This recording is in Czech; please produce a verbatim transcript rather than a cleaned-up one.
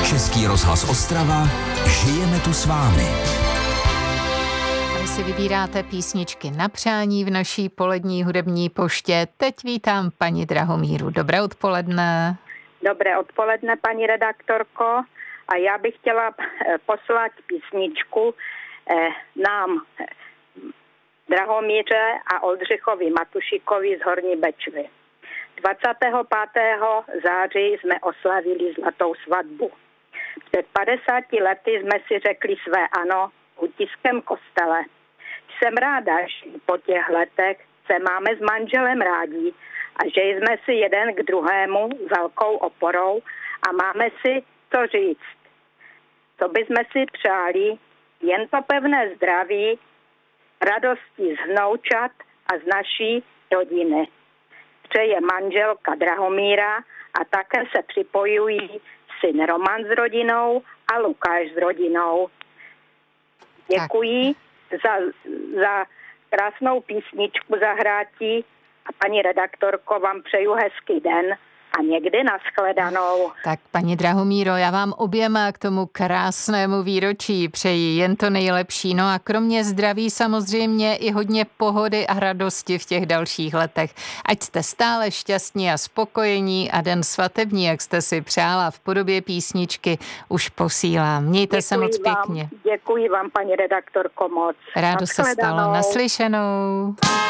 Český rozhlas Ostrava, žijeme tu s vámi. Vy si vybíráte písničky na přání v naší polední hudební poště. Teď vítám paní Drahomíru. Dobré odpoledne. Dobré odpoledne, paní redaktorko. A já bych chtěla poslat písničku eh, nám Drahomíře a Oldřichovi Matušikovi z Horní Bečvy. dvacátého pátého září jsme oslavili zlatou svatbu. Před padesáti lety jsme si řekli své ano v Utiském kostele. Jsem ráda, že po těch letech se máme s manželem rádi a že jsme si jeden k druhému velkou oporou a máme si to říct. Co bychom si přáli, jen to pevné zdraví, radosti z vnoučat a z naší rodiny. Přeje manželka Drahomíra a také se připojují syn Roman s rodinou a Lukáš s rodinou. Děkuji za, za krásnou písničku zahrátí a paní redaktorko, vám přeju hezký den a někdy nashledanou. Tak paní Drahomíro, já vám oběma k tomu krásnému výročí přeji jen to nejlepší. No a kromě zdraví samozřejmě i hodně pohody a radosti v těch dalších letech. Ať jste stále šťastní a spokojení a den svatební, jak jste si přála v podobě písničky, už posílám. Mějte Děkuji se moc vám, pěkně. Děkuji vám, paní redaktorko, moc. Rádo se stalo. Naslyšenou.